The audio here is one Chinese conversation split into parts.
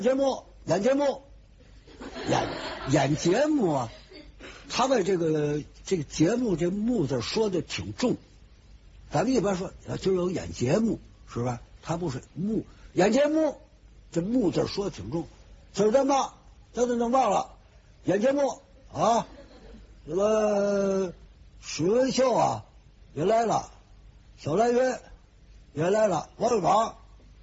演节目啊，他们这个节目这目字说的挺重，咱们一般说就有演节目是吧？他不是演节目，这目字说的挺重。今儿咱都能忘了演节目啊，这个史文秀啊也来了，小蓝云也来了，王玉宝、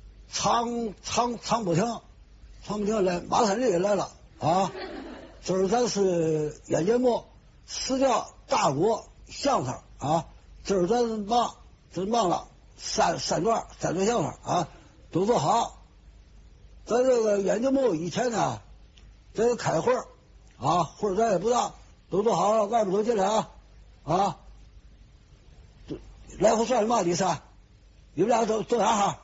苍不听来，马三立也来了啊。今儿咱是演节目，撕掉大鼓相声啊。今儿咱忙了三段相声啊，都做好。咱这个演节目以前呢，得开会啊，会咱也不大，都做好了，外边都进来啊。来回算什么？李三，你们俩都哪哈？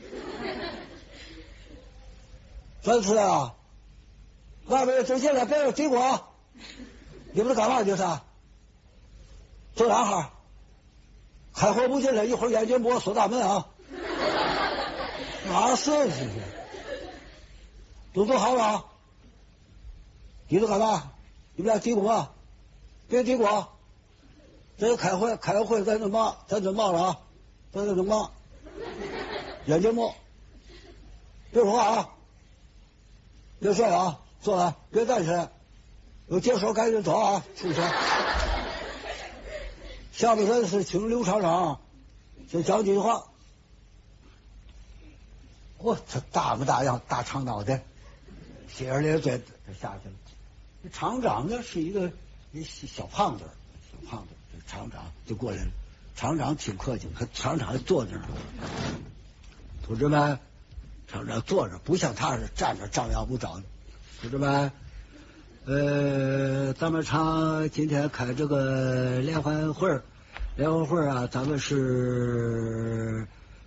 咱是啊，外边走进来，别有结果。你们都干嘛去是？走哪哈？开会不进来，一会儿演节目锁大门啊！哪是去？都做好了，你都干嘛？你们俩嘀咕啊？别嘀咕啊！这开完会咱就忙了啊！咱就忙，演节目，别说话啊！别睡啊！坐来，别站起来，有解说赶紧走啊！出去。下面咱是请刘厂长就讲几句话。这大模大样，大长脑袋，斜着咧嘴下去了。这厂长呢是一个小胖子，这厂长就过来了。厂长挺客气，厂长坐那儿，同志们。厂长坐着，不像他是站着张牙舞爪的，同志们。咱们厂今天开这个联欢会啊，咱们是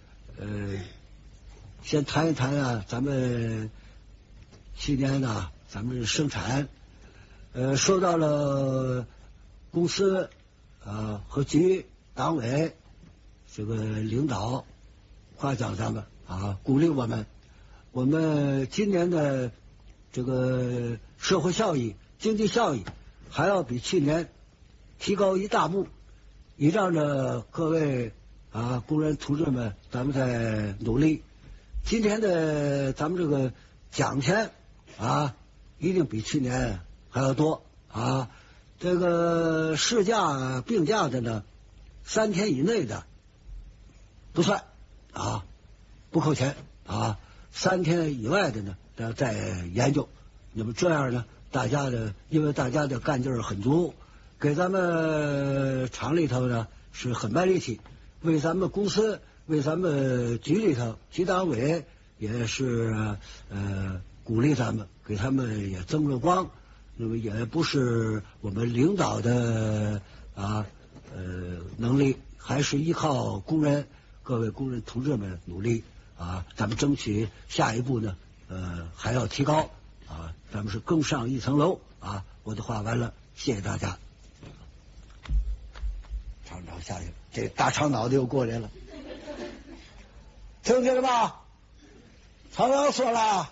先谈一谈啊，咱们去年呢，咱们生产受到了公司和局党委这个领导夸奖咱们啊，鼓励我们。我们今年的这个社会效益、经济效益还要比去年提高一大步，依仗着各位工人同志们，咱们在努力。今天的咱们这个奖钱一定比去年还要多啊。这个事假病假的呢，3天以内的不算啊，不扣钱啊。3天以外的呢，再研究。那么这样呢，因为大家的干劲儿很足，给咱们厂里头呢是很卖力气，为咱们公司、为咱们局里头、局党委也是鼓励咱们，给他们也增了光。那么也不是我们领导的能力，还是依靠各位工人同志们努力。咱们争取下一步呢，还要提高咱们是更上一层楼我的话完了，谢谢大家。厂长下去，这大长脑袋又过来了，听见了吧？厂长说了，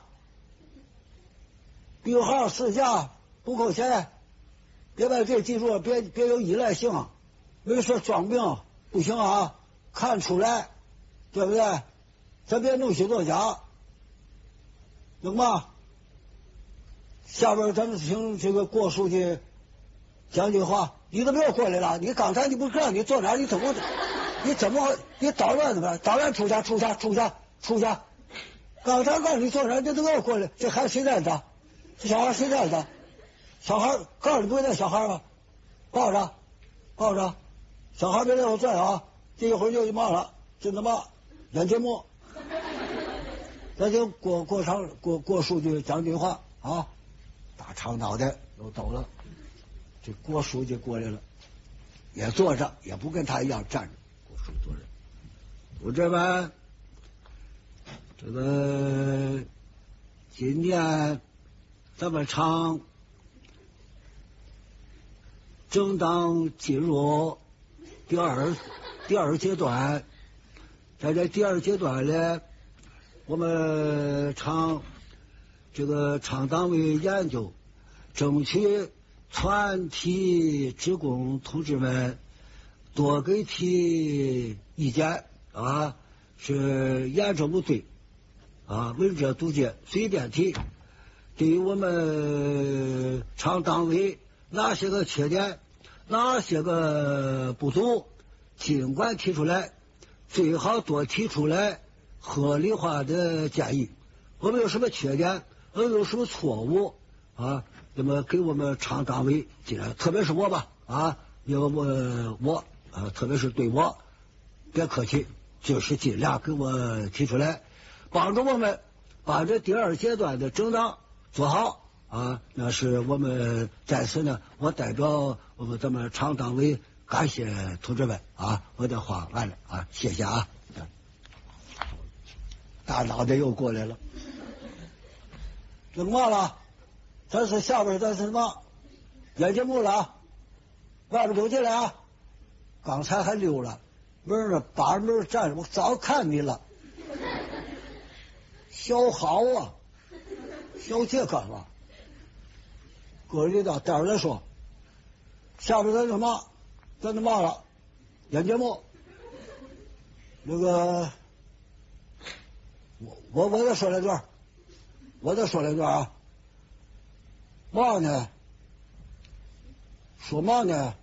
病号事假不扣钱，别把这记住，别有依赖性，没事装病不行啊，看出来，对不对？咱别弄虚作假，能吗？下边咱们请这个郭书记讲句话。你怎么又过来了？你刚才你不知道你坐哪儿？你捣乱的吧？捣乱出去！刚才告诉你坐哪儿，你怎么又过来？这孩子谁带的？这小孩谁带的？小孩告诉你不会带小孩啊，抱着，小孩别让我拽啊！这一会儿就忙了，真的忙，演节目。咱就郭书记讲句话啊，大长脑袋又走了。这郭书记过来了，也坐着，也不跟他一样站着。郭书记坐着，我这边这个今年咱们厂正当进入第二阶段，在这第二阶段呢，我们厂这个厂党委研究，争取全体职工同志们多给提意见啊，是严正不对啊，闻者督诫，随便提。对于我们厂党委哪些个缺点，哪些个不足，尽管提出来，最好多提出来合理化的建议。我们有什么缺点，我们有什么错误啊？那么给我们厂党委尽量，特别是我吧啊，有我特别是对我，别客气，就是尽量给我提出来，帮助我们把这第二阶段的整党做好啊。那是我们在此呢，我代表咱们厂党委感谢同志们啊，我的话完了啊，谢谢啊。大脑袋又过来了，这嘛了？咱是下边，咱是什么？演节目了啊，外边都进来啊！刚才还溜了，门呢把门站着，我早看你了。小好啊，小姐干嘛？搁里头待会儿再说。下边咱什么？咱就嘛了？演节目。那个，我再说两句，我再说两句啊。嘛呢？说嘛呢？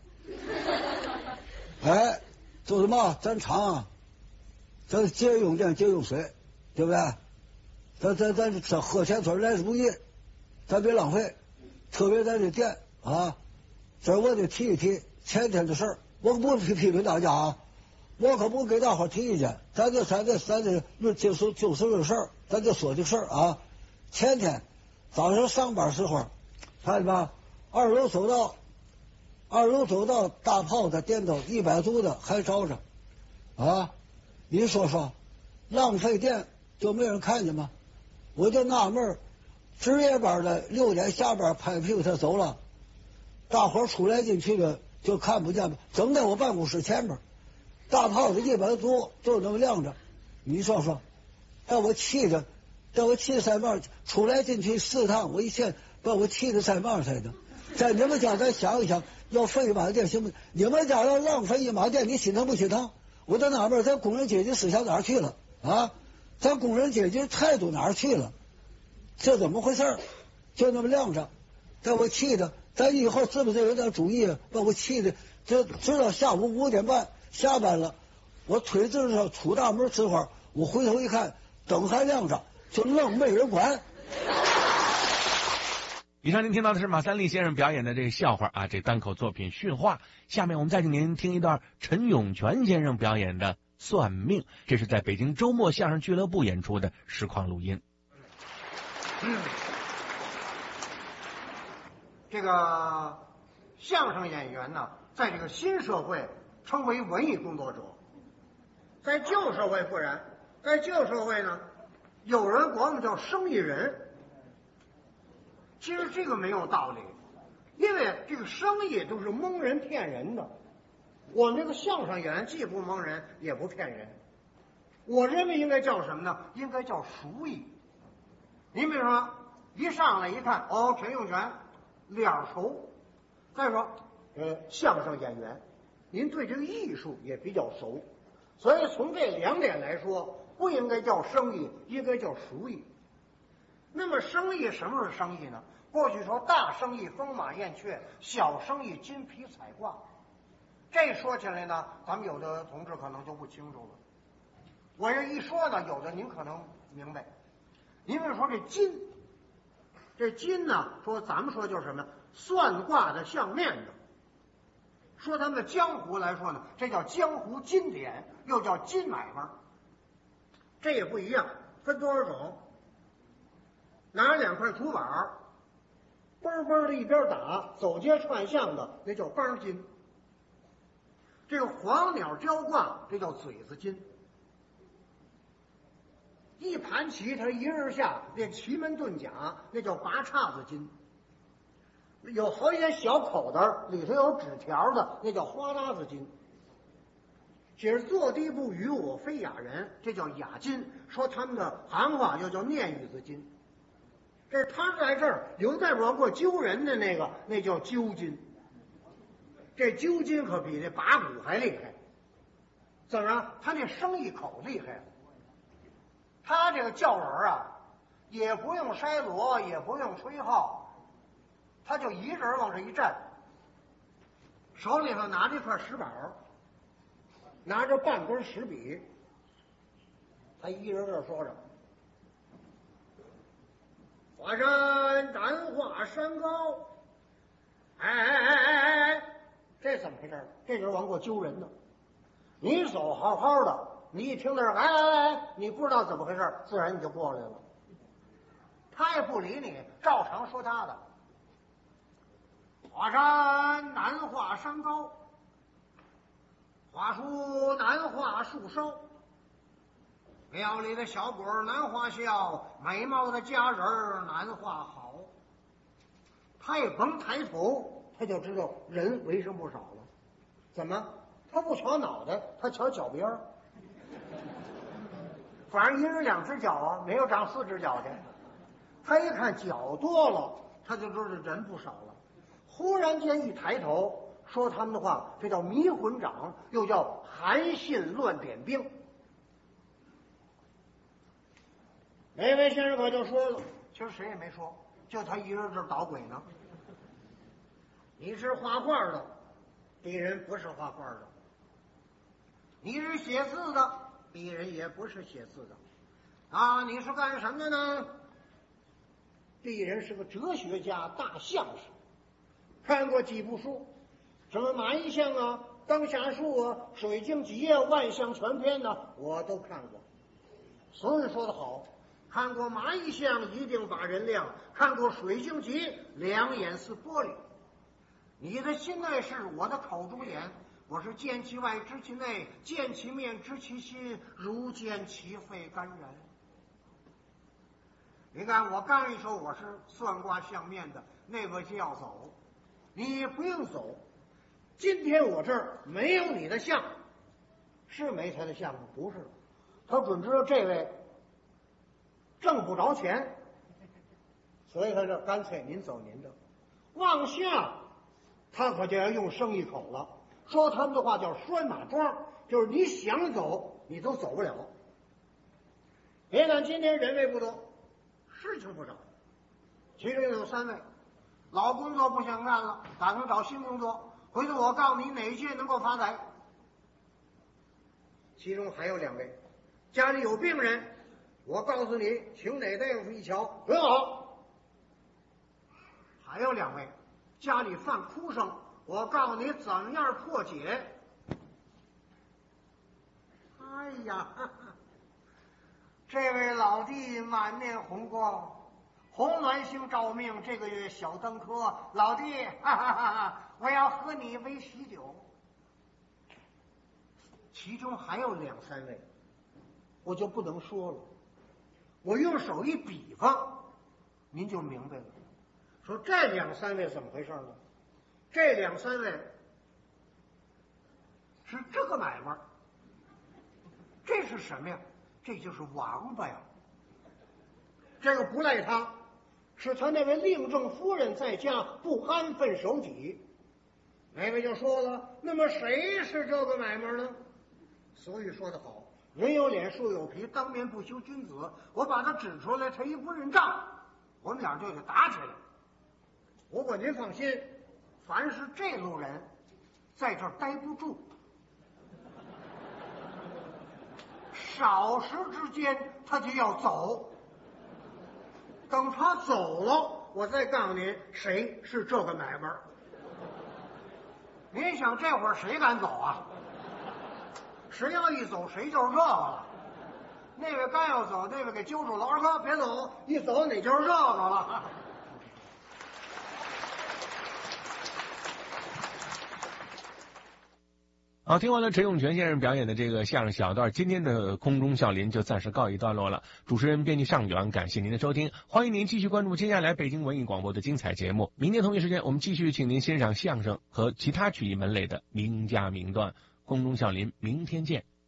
哎，就是嘛，咱厂啊，咱节用电、节用水，对不对？咱这河前村来之不易，咱别浪费。特别咱这电啊，这我得提一提前天的事儿，我可不批评大家啊，我可不给大伙提意见，咱这就是这事儿，咱就说这事儿啊。前天早上上班时候，看见吧，二楼走道大炮的电灯100度的还着着啊，你说说，浪费电就没人看见吗？我就纳闷，值夜班的6点下班拍屁股他走了，大伙出来进去的就看不见，整在我办公室前边，大炮子100度就那么亮着，你说说，让我气的在那出来进去4趟，我一天把我气的在那似的。在你们家咱想一想，要费一码电行不行？你们家要浪费一码电，你心疼不心疼？我在纳闷，咱工人阶级思想哪儿去了啊？咱工人阶级态度哪儿去了？这怎么回事？就那么亮着，把我气的，咱以后是不是有点主意？把我气的，就直到下午5点半下班了，我推自行车出大门之后，我回头一看，灯还亮着，就愣没人管。 以上您听到的是马三立先生表演的这个笑话啊，这单口作品《训话》。下面我们再请您听一段陈永泉先生表演的《算命》，这是在北京周末相声俱乐部演出的实况录音。 这个相声演员呢，在这个新社会称为文艺工作者，在旧社会不然，在旧社会呢，有人管我们叫生意人。其实这个没有道理，因为这个生意都是蒙人骗人的。我们这个相声演员既不蒙人也不骗人，我认为应该叫什么呢？应该叫熟艺。你比如说，一上来一看，哦，陈永泉脸熟。再说，相声演员，您对这个艺术也比较熟，所以从这2点来说，不应该叫生意，应该叫熟艺。那么生意什么是生意呢？过去说大生意风马燕雀，小生意金皮彩挂。这说起来呢，咱们有的同志可能就不清楚了。我这一说呢，有的您可能明白。您比如说这金呢，说咱们说就是什么算卦的相面的。说他们的江湖来说呢，这叫江湖金典，又叫金买卖。这也不一样，分多少种。拿2块土板，梆梆的一边打，走街串巷的，那叫梆金。这个黄鸟交卦，这叫嘴子金。一盘棋，他一人下，练奇门遁甲，那叫拔叉子金。有好些小口子，里头有纸条的，那叫花搭子金。写着坐地不语，我非雅人，这叫雅金。说他们的行话又叫念语子金。 这他在这儿有在往过揪人的那个，那叫揪金。这揪金可比这把鼓还厉害。怎么着？他这生意口厉害。他这个叫人啊，也不用筛锣，也不用吹号，他就一人往这一站，手里头拿着一块石板，拿着半根石笔，他一人这说着：“华山丹化山高。”哎，这怎么回事？这人往过揪人呢。你走好好的，你一听到这哎，你不知道怎么回事，自然你就过来了。他也不理你，照常说他的。华山难化山高，华树难化树梢，庙里的小鬼难画笑，美貌的佳人难画好。他也甭抬头，他就知道人为什么不少了。怎么？他不瞧脑袋，他瞧脚边儿。反正一人两只脚啊，没有长4只脚的。他一看脚多了，他就知道人不少了。忽然间一抬头，说他们的话，这叫迷魂掌，又叫韩信乱点兵。哪位先生可就说了，其实谁也没说，就他一人这捣鬼呢。你是画画的，敌人不是画画的；你是写字的，敌人也不是写字的。啊，你是干什么的呢？敌人是个哲学家、大相士，看过几部书，什么马一相啊、当下树啊、水晶集啊、万象全篇呢，我都看过。所以说得好，看过马一相一定把人亮，看过水晶集两眼似玻璃。你的心内是我的口中言，我是见其外知其内，见其面知其心，如见其肺肝然。你看我刚一说我是算卦相面的，那个就要走，你不用走。今天我这儿没有你的相，是没他的相吗？不是，他准知道这位挣不着钱，所以他这干脆您走您的。往下他可就要用生意口了，说他们的话叫拴马桩，就是你想走你都走不了。别看今天人位不多，事情不少，其中有3位老工作不想干了，打算找新工作，回头我告诉你哪些能够发财。其中还有2位家里有病人，我告诉你请哪大夫一瞧很好。还有2位家里犯哭声，我告诉你怎么样破解。哎呀，这位老弟满面红光，红鸾星照命，这个月小登科，老弟，哈哈哈哈，我要和你为喜酒。其中还有2、3位，我就不能说了，我用手一比方，您就明白了。说这2、3位怎么回事呢？这2、3位是这个买卖，这是什么呀？这就是王八呀！这个不赖他，是他那位令正夫人在家不安分守己。哪位就说了，那么谁是这个买卖呢？所以说得好，人有脸树有皮，当面不修君子。我把他指出来，他一不认账，我们俩就得打起来。不过您放心，凡是这路人在这儿待不住，少时之间他就要走。等他走了，我再告诉您谁是这个买卖。您想这会儿谁敢走啊？谁要一走谁就是这个了。那位刚要走，那位给揪住了，二哥别走，一走你就是这个了。 好，听完了陈永泉先生表演的这个相声小段，今天的空中笑林就暂时告一段落了。主持人编辑上元，感谢您的收听，欢迎您继续关注接下来北京文艺广播的精彩节目。明天同一时间，我们继续请您欣赏相声和其他曲艺门类的名家名段。空中笑林，明天见。